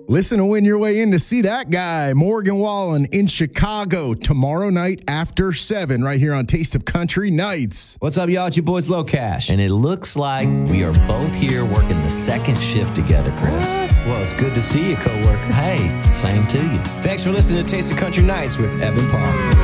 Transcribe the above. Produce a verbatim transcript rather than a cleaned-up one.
Listen to win your way in to see that guy, Morgan Wallen, in Chicago tomorrow night after seven, right here on Taste of Country Nights. What's up, y'all? It's your boys, Low Cash. And it looks like we are both here working the second shift together, Chris. What? Well, it's good to see you, coworker. Hey, same to you. Thanks for listening to Taste of Country Nights with Evan Parr.